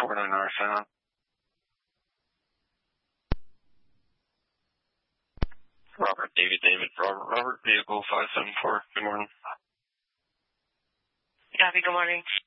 49 North. Robert, Robert, vehicle 574. Good morning. Copy, good morning.